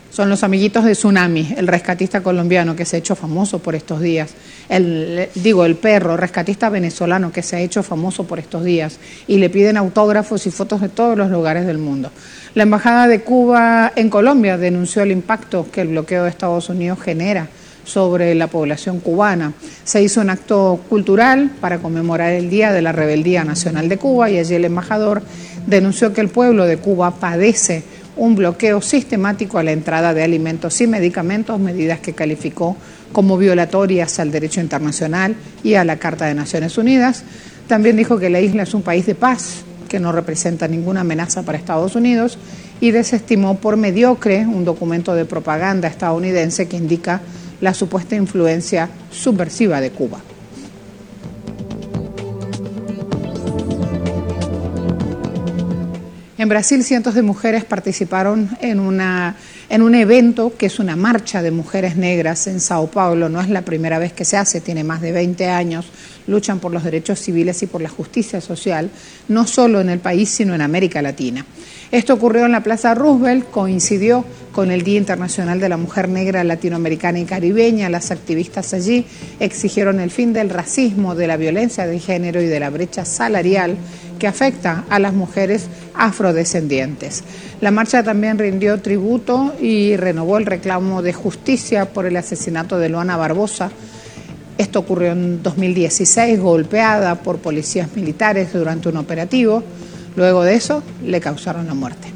Son los amiguitos de Tsunami, el rescatista colombiano que se ha hecho famoso por estos días. El perro rescatista venezolano que se ha hecho famoso por estos días. Y le piden autógrafos y fotos de todos los lugares del mundo. La Embajada de Cuba en Colombia denunció el impacto que el bloqueo de Estados Unidos genera sobre la población cubana. Se hizo un acto cultural para conmemorar el Día de la Rebeldía Nacional de Cuba y allí el embajador denunció que el pueblo de Cuba padece un bloqueo sistemático a la entrada de alimentos y medicamentos, medidas que calificó como violatorias al derecho internacional y a la Carta de Naciones Unidas. También dijo que la isla es un país de paz, que no representa ninguna amenaza para Estados Unidos, y desestimó por mediocre un documento de propaganda estadounidense que indica la supuesta influencia subversiva de Cuba. En Brasil, cientos de mujeres participaron en un evento que es una marcha de mujeres negras en Sao Paulo. No es la primera vez que se hace, tiene más de 20 años. Luchan por los derechos civiles y por la justicia social, no solo en el país, sino en América Latina. Esto ocurrió en la Plaza Roosevelt, coincidió con el Día Internacional de la Mujer Negra Latinoamericana y Caribeña. Las activistas allí exigieron el fin del racismo, de la violencia de género y de la brecha salarial que afecta a las mujeres afrodescendientes. La marcha también rindió tributo y renovó el reclamo de justicia por el asesinato de Luana Barbosa. Esto ocurrió en 2016, golpeada por policías militares durante un operativo. Luego de eso, le causaron la muerte.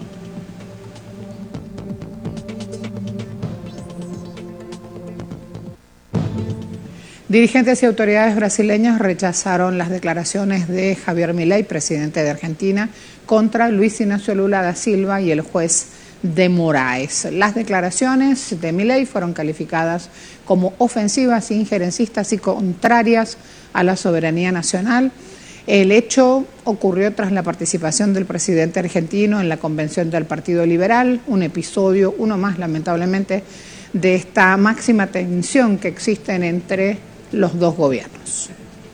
Dirigentes y autoridades brasileñas rechazaron las declaraciones de Javier Milei, presidente de Argentina, contra Luis Ignacio Lula da Silva y el juez de Moraes. Las declaraciones de Milei fueron calificadas como ofensivas, injerencistas y contrarias a la soberanía nacional. El hecho ocurrió tras la participación del presidente argentino en la convención del Partido Liberal, un episodio, uno más lamentablemente, de esta máxima tensión que existen entre los dos gobiernos.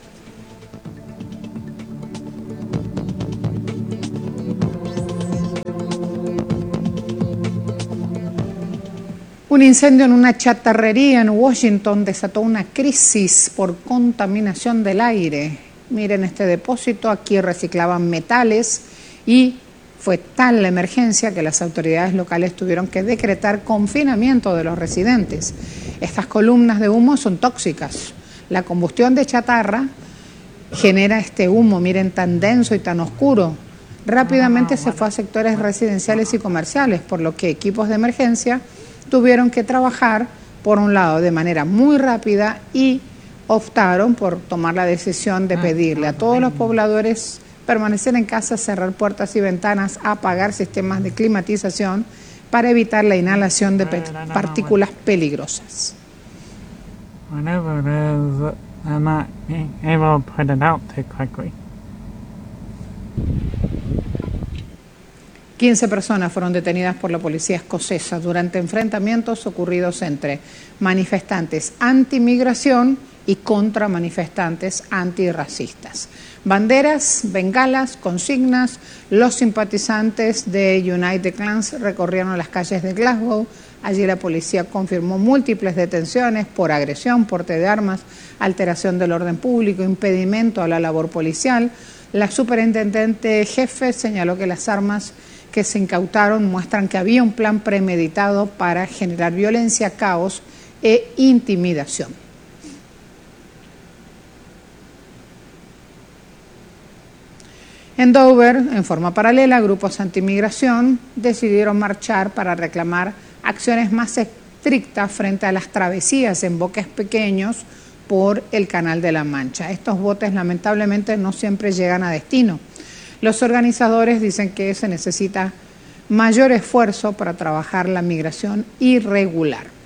Un incendio en una chatarrería en Washington desató una crisis por contaminación del aire. Miren este depósito, aquí reciclaban metales y fue tal la emergencia que las autoridades locales tuvieron que decretar confinamiento de los residentes. Estas columnas de humo son tóxicas. La combustión de chatarra genera este humo, miren, tan denso y tan oscuro. Rápidamente se fue a sectores residenciales y comerciales, por lo que equipos de emergencia tuvieron que trabajar, por un lado, de manera muy rápida y optaron por tomar la decisión de pedirle a todos los pobladores permanecer en casa, cerrar puertas y ventanas, apagar sistemas de climatización para evitar la inhalación de partículas peligrosas. Whenever it is, I'm not able to put it out too quickly. 15 personas fueron detenidas por la policía escocesa durante enfrentamientos ocurridos entre manifestantes anti-migración y contra manifestantes antirracistas. Banderas, bengalas, consignas, los simpatizantes de United Clans recorrieron las calles de Glasgow. Allí la policía confirmó múltiples detenciones por agresión, porte de armas, alteración del orden público, impedimento a la labor policial. La superintendente jefe señaló que las armas que se incautaron muestran que había un plan premeditado para generar violencia, caos e intimidación. En Dover, en forma paralela, grupos antimigración decidieron marchar para reclamar acciones más estrictas frente a las travesías en botes pequeños por el Canal de la Mancha. Estos botes lamentablemente no siempre llegan a destino. Los organizadores dicen que se necesita mayor esfuerzo para trabajar la migración irregular.